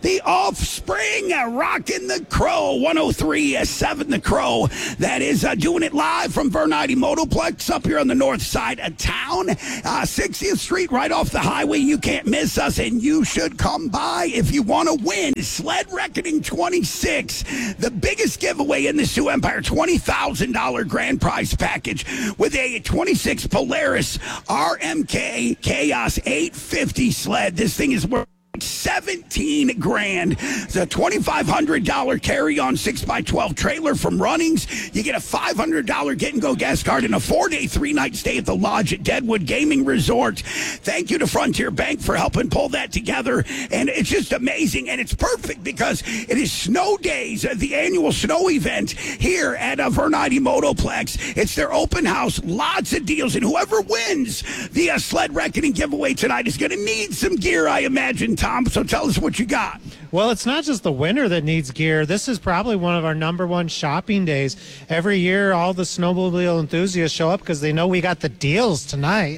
The Offspring, rocking the Crow, 103.7 The Crow. That is doing it live from Vernite Motoplex up here on the north side of town. 60th Street, right off the highway. You can't miss us, and you should come by if you want to win. Sled Reckoning 26, the biggest giveaway in the Sioux Empire, $20,000 grand prize package with a 26 Polaris RMK Chaos 850 sled. This thing is worth 17 grand. It's a $2,500 carry-on 6x12 trailer from Runnings. You get a $500 get-and-go gas card and a 4-day, 3-night stay at the Lodge at Deadwood Gaming Resort. Thank you to Frontier Bank for helping pull that together. And it's just amazing. And it's perfect because it is Snow Days, the annual snow event here at Vernite Motoplex. It's their open house, lots of deals. And whoever wins the Sled Reckoning giveaway tonight is going to need some gear, I imagine, Tom. So tell us what you got. Well, it's not just the winner that needs gear. This is probably one of our number one shopping days. Every year, all the snowmobile enthusiasts show up because they know we got the deals tonight.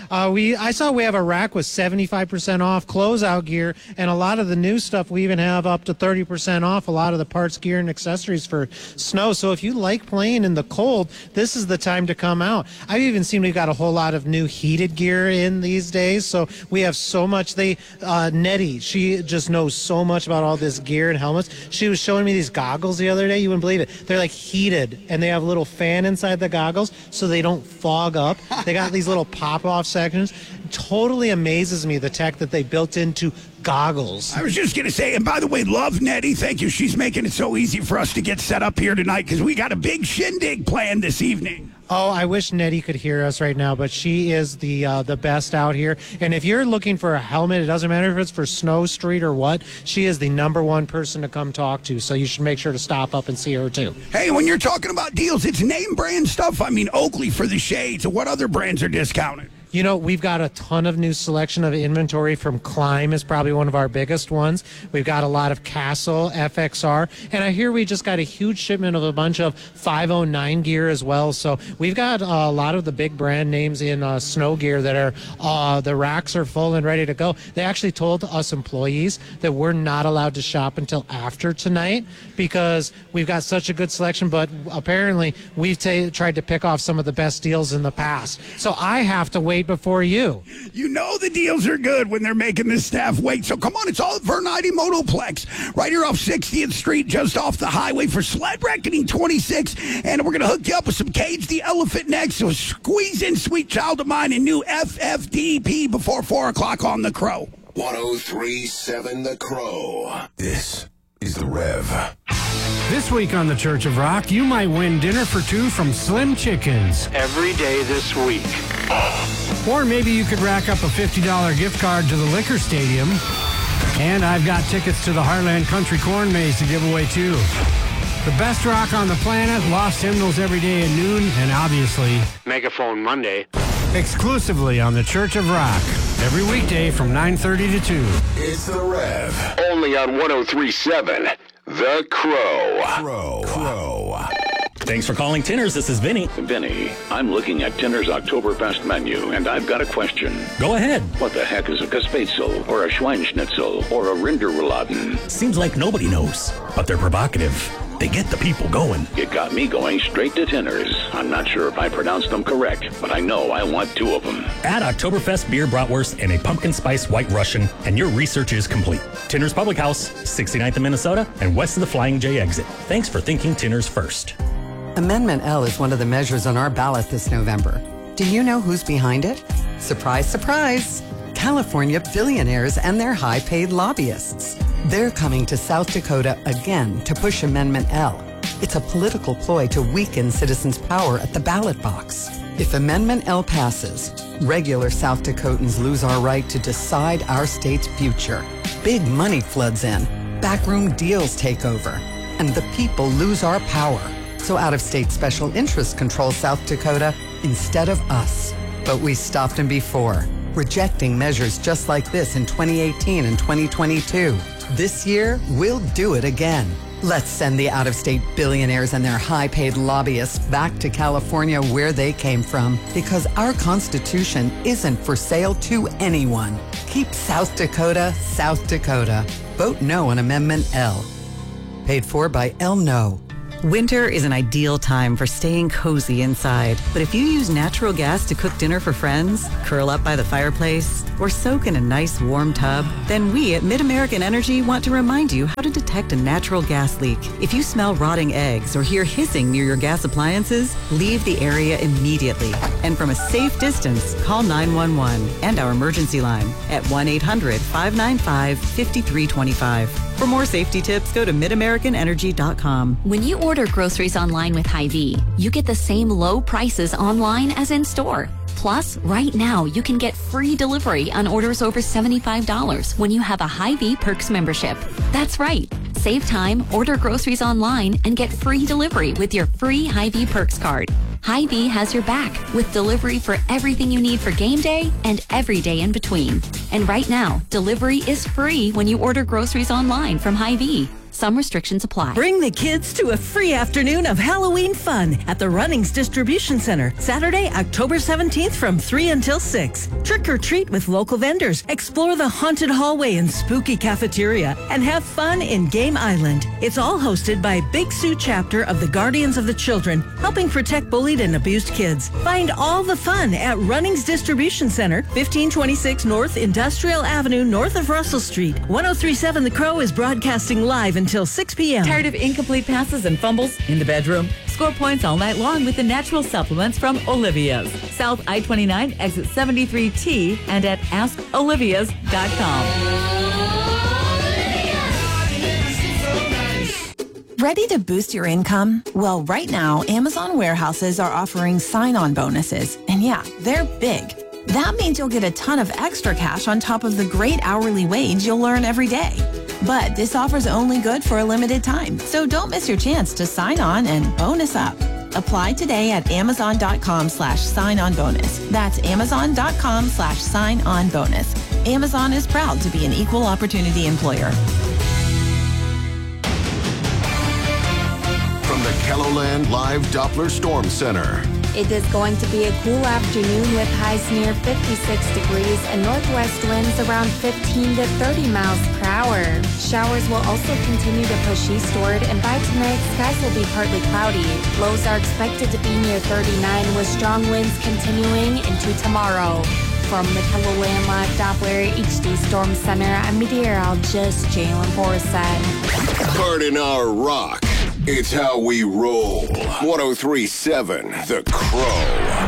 I saw we have a rack with 75% off closeout gear, and a lot of the new stuff we even have up to 30% off a lot of the parts, gear, and accessories for snow. So if you like playing in the cold, this is the time to come out. I've even seen we've got a whole lot of new heated gear in these days, so we have so much. Nettie, she just knows so much about all this gear and helmets. She was showing me these goggles the other day. You wouldn't believe it. They're like heated, and they have a little fan inside the goggles so they don't fog up. They got these little pop-off sections. Totally amazes me, the tech that they built into goggles. I was just going to say, and by the way, love Nettie. Thank you. She's making it so easy for us to get set up here tonight because we got a big shindig planned this evening. Oh, I wish Nettie could hear us right now, but she is the best out here. And if you're looking for a helmet, it doesn't matter if it's for snow, street, or what, she is the number one person to come talk to. So you should make sure to stop up and see her too. Hey, when you're talking about deals, it's name brand stuff. I mean, Oakley for the shades. What other brands are discounted? You know, we've got a ton of new selection of inventory from Climb is probably one of our biggest ones. We've got a lot of Castle, FXR, and I hear we just got a huge shipment of a bunch of 509 gear as well. So we've got a lot of the big brand names in snow gear that are, the racks are full and ready to go. They actually told us employees that we're not allowed to shop until after tonight because we've got such a good selection, but apparently we've tried to pick off some of the best deals in the past. So I have to wait before you. You know the deals are good when they're making the staff wait. So come on, it's all at Vernite Motoplex, right here off 60th Street, just off the highway for Sled Reckoning 26. And we're going to hook you up with some Cage the Elephant next. So squeeze in Sweet Child of Mine and new FFDP before 4 o'clock on The Crow. 103.7 The Crow. This is The Rev. This week on the Church of Rock, you might win dinner for two from Slim Chickens. Every day this week. Or maybe you could rack up a $50 gift card to the Liquor Stadium. And I've got tickets to the Heartland Country Corn Maze to give away too. The best rock on the planet, lost hymnals every day at noon, and obviously Megaphone Monday. Exclusively on the Church of Rock. Every weekday from 9:30 to 2. It's The Rev. Only on 103.7 The Crow. Crow. Thanks for calling Tinners. This is Vinny. Vinny, I'm looking at Tinner's Oktoberfest menu, and I've got a question. Go ahead. What the heck is a Kaspätzle, or a Schweinschnitzel, or a Rinderrouladen? Seems like nobody knows, but they're provocative. They get the people going. It got me going straight to Tinner's. I'm not sure if I pronounced them correct, but I know I want 2 of them. Add Oktoberfest beer bratwurst and a pumpkin spice white Russian, and your research is complete. Tinners Public House, 69th in Minnesota, and west of the Flying J exit. Thanks for thinking Tinners first. Amendment L is one of the measures on our ballot this November. Do you know who's behind it? Surprise, surprise! California billionaires and their high-paid lobbyists. They're coming to South Dakota again to push Amendment L. It's a political ploy to weaken citizens' power at the ballot box. If Amendment L passes, regular South Dakotans lose our right to decide our state's future. Big money floods in, backroom deals take over, and the people lose our power. So out-of-state special interests control South Dakota instead of us. But we stopped them before, rejecting measures just like this in 2018 and 2022. This year, we'll do it again. Let's send the out-of-state billionaires and their high-paid lobbyists back to California where they came from, because our Constitution isn't for sale to anyone. Keep South Dakota, South Dakota. Vote no on Amendment L. Paid for by El No. Winter is an ideal time for staying cozy inside. But if you use natural gas to cook dinner for friends, curl up by the fireplace, or soak in a nice warm tub, then we at MidAmerican Energy want to remind you how to detect a natural gas leak. If you smell rotting eggs or hear hissing near your gas appliances, leave the area immediately. And from a safe distance, call 911 and our emergency line at 1-800-595-5325. For more safety tips, go to MidAmericanEnergy.com. When you order groceries online with Hy-Vee, you get the same low prices online as in store. Plus, right now, you can get free delivery on orders over $75 when you have a Hy-Vee Perks membership. That's right. Save time, order groceries online, and get free delivery with your free Hy-Vee Perks card. Hy-Vee has your back with delivery for everything you need for game day and every day in between. And right now, delivery is free when you order groceries online from Hy-Vee. Some restrictions apply. Bring the kids to a free afternoon of Halloween fun at the Runnings Distribution Center, Saturday, October 17th from 3 until 6. Trick or treat with local vendors, explore the haunted hallway and spooky cafeteria, and have fun in Game Island. It's all hosted by Big Sioux chapter of the Guardians of the Children, helping protect bullied and abused kids. Find all the fun at Runnings Distribution Center, 1526 North Industrial Avenue, north of Russell Street. 1037 The Crow is broadcasting live until 6 p.m. Tired of incomplete passes and fumbles in the bedroom? Score points all night long with the natural supplements from Olivia's. South I-29, exit 73T, and at AskOlivias.com. Ready to boost your income? Well, right now, Amazon warehouses are offering sign-on bonuses. And yeah, they're big. That means you'll get a ton of extra cash on top of the great hourly wage you'll earn every day. But this offer's only good for a limited time, so don't miss your chance to sign on and bonus up. Apply today at Amazon.com/sign-on-bonus. That's Amazon.com/sign-on-bonus. Amazon is proud to be an equal opportunity employer. From the KELOLAND Live Doppler Storm Center. It is going to be a cool afternoon with highs near 56 degrees and northwest winds around 15 to 30 miles per hour. Showers will also continue to push eastward, and by tonight, skies will be partly cloudy. Lows are expected to be near 39 with strong winds continuing into tomorrow. From the KELOLAND Live Doppler HD Storm Center, I'm meteorologist Jalen Forsyth. Burning our rock. It's how we roll. 1037 The Crow.